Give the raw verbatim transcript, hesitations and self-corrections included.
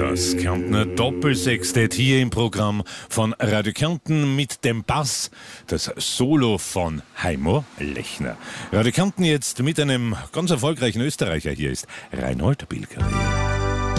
Das Kärntner Doppelsextett hier im Programm von Radio Kärnten mit dem Bass, das Solo von Heimo Lechner. Radio Kärnten jetzt mit einem ganz erfolgreichen Österreicher. Hier ist Reinhold Bilgerwey.